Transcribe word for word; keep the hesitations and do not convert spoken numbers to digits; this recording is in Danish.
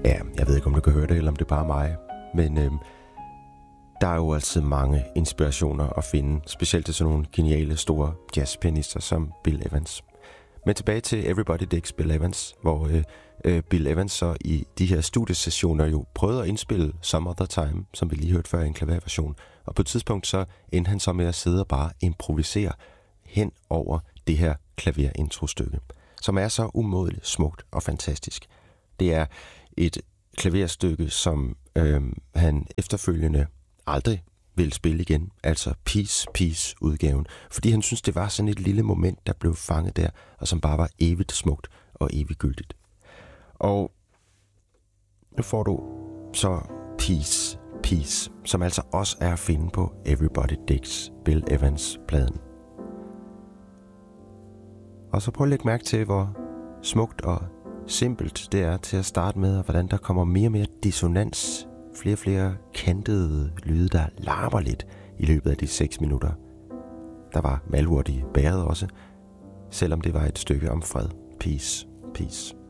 Ja, jeg ved ikke, om du kan høre det, eller om det er bare mig. Men øhm, der er jo altid mange inspirationer at finde, specielt til sådan nogle geniale, store jazzpianister som Bill Evans. Men tilbage til Everybody Digs Bill Evans, hvor øh, øh, Bill Evans så i de her studiesessioner jo prøvede at indspille Some Other Time, som vi lige hørte før i en klaverversion. Og på et tidspunkt så endte han så med at sidde og bare improvisere hen over det her klaverintrostykke, som er så umådeligt smukt og fantastisk. Det er et klaverstykke, som øh, han efterfølgende aldrig ville spille igen, altså Piece, Piece udgaven, fordi han synes, det var sådan et lille moment, der blev fanget der, og som bare var evigt smukt og eviggyldigt. Og nu får du så Piece, Piece, som altså også er at finde på Everybody Digs Bill Evans-pladen. Og så prøv at lægge mærke til, hvor smukt og simpelt det er til at starte med, og hvordan der kommer mere og mere dissonans, flere og flere kantede lyde, der larmer lidt i løbet af de seks minutter. Der var malurt i bæret også, selvom det var et stykke om fred. Peace, peace.